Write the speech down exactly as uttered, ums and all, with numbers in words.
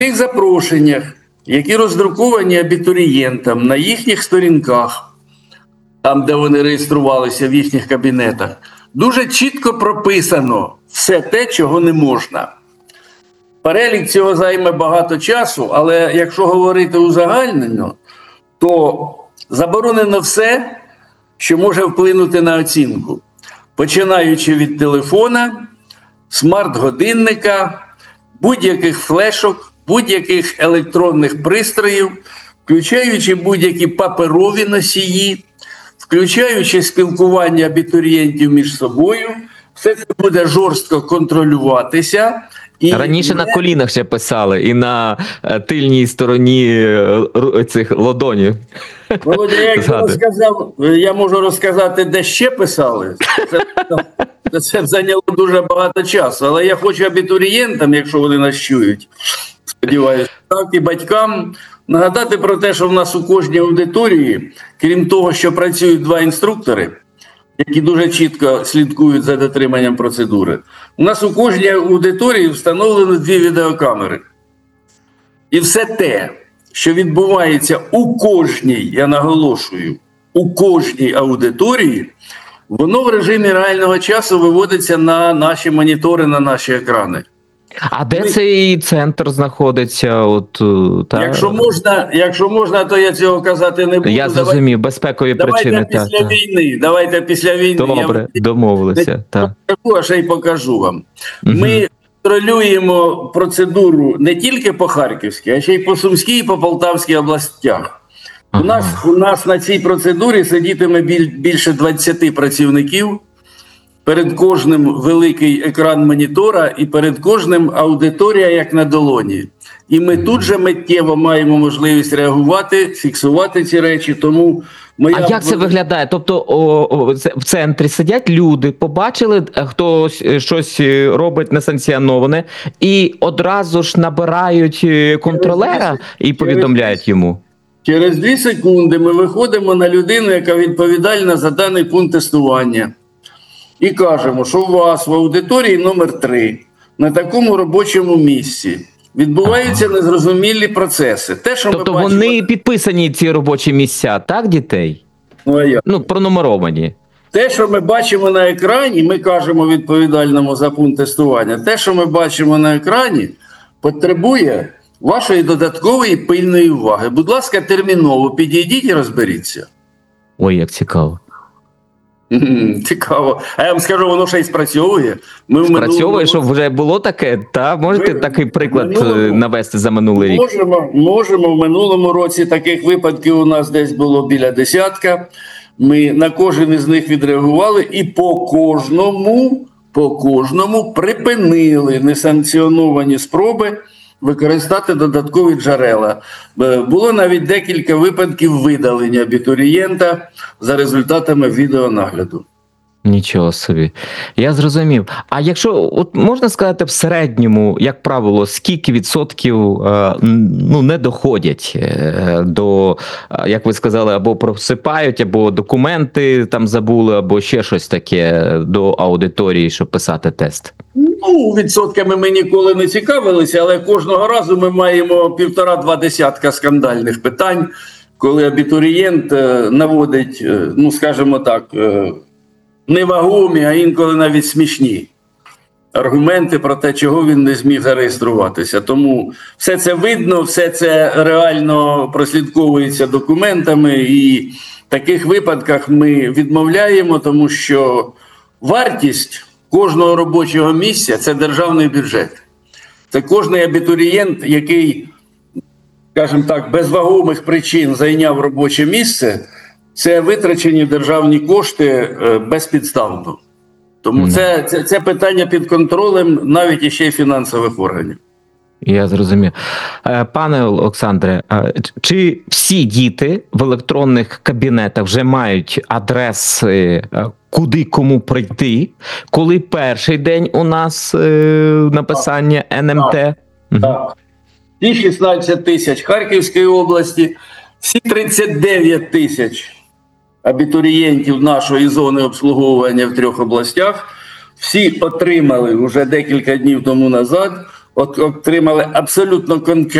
тих запрошеннях, які роздруковані абітурієнтам на їхніх сторінках, там, де вони реєструвалися в їхніх кабінетах, дуже чітко прописано все те, чого не можна. Перелік цього займе багато часу, але якщо говорити узагальнено, то заборонено все, що може вплинути на оцінку. Починаючи від телефона, смарт-годинника, будь-яких флешок, будь-яких електронних пристроїв, включаючи будь-які паперові носії, включаючи спілкування абітурієнтів між собою, все це буде жорстко контролюватися. І Раніше не... на колінах ще писали і на тильній стороні цих ладонів. Володя, я, як розказав, я можу розказати, де ще писали. Це, це зайняло дуже багато часу. Але я хочу абітурієнтам, якщо вони нас чують, сподіваюся, так і батькам, нагадати про те, що в нас у кожній аудиторії, крім того, що працюють два інструктори, які дуже чітко слідкують за дотриманням процедури, у нас у кожній аудиторії встановлено дві відеокамери. І все те, що відбувається у кожній, я наголошую, у кожній аудиторії, воно в режимі реального часу виводиться на наші монітори, на наші екрани. А де Ми... цей центр знаходиться? От, та... якщо, можна, якщо можна, то я цього казати не буду. Я зрозумів, безпекові давайте причини. Давайте після та, війни. Давайте після війни. Добре, я... домовилися. Я покажу, а ще й покажу вам. Угу. Ми контролюємо процедуру не тільки по Харківській, а ще й по Сумській і по Полтавській областях. Ага. У нас, у нас на цій процедурі сидітиме біль, більше двадцяти працівників. Перед кожним великий екран монітора і перед кожним аудиторія як на долоні. І ми тут же миттєво маємо можливість реагувати, фіксувати ці речі, тому... Моя... А як це виглядає? Тобто о, о, в центрі сидять люди, побачили, хтось щось робить несанкціоноване, і одразу ж набирають контролера і повідомляють йому? Через дві секунди ми виходимо на людину, яка відповідальна за даний пункт тестування. І кажемо, що у вас в аудиторії номер три на такому робочому місці відбуваються ага. незрозумілі процеси. Те, що тобто ми бачимо... вони підписані, ці робочі місця, так, дітей? Ну, а я. Ну, пронумеровані. Те, що ми бачимо на екрані, ми кажемо відповідальному за пункт тестування, те, що ми бачимо на екрані, потребує вашої додаткової пильної уваги. Будь ласка, терміново підійдіть і розберіться. Ой, як цікаво. Цікаво. А я вам скажу, воно ще й спрацьовує. Ми спрацьовує, щоб вже було таке? Та можете Ми... такий приклад минулому... навести за минулий рік? Можемо, можемо. В минулому році таких випадків у нас десь було біля десятка. Ми на кожен із них відреагували і по кожному, по кожному припинили несанкціоновані спроби використати додаткові джерела. Було навіть декілька випадків видалення абітурієнта за результатами відеонагляду. Нічого собі. Я зрозумів. А якщо, от можна сказати, в середньому, як правило, скільки відсотків е, ну, не доходять е, до, як ви сказали, або просипають, або документи там забули, або ще щось таке до аудиторії, щоб писати тест? Ну, відсотками ми ніколи не цікавилися, але кожного разу ми маємо півтора-два десятка скандальних питань, коли абітурієнт е, наводить, е, ну, скажімо так, е, невагомі, а інколи навіть смішні аргументи про те, чого він не зміг зареєструватися. Тому все це видно, все це реально прослідковується документами, і в таких випадках ми відмовляємо, тому що вартість кожного робочого місця – це державний бюджет. Це кожний абітурієнт, який, скажімо так, без вагомих причин зайняв робоче місце, це витрачені державні кошти безпідставно. Тому mm. це, це, це питання під контролем навіть іще й фінансових органів. Я зрозумів. Пане Олександре, чи всі діти в електронних кабінетах вже мають адреси, куди кому прийти, коли перший день у нас написання ен ем те? Так, так. Ті шістнадцять тисяч Харківської області, всі тридцять дев'ять тисяч абітурієнтів нашої зони обслуговування в трьох областях, всі отримали вже декілька днів тому назад от, отримали абсолютно конкретні